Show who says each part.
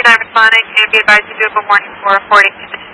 Speaker 1: responding and be advised to do a warning for 40 condition.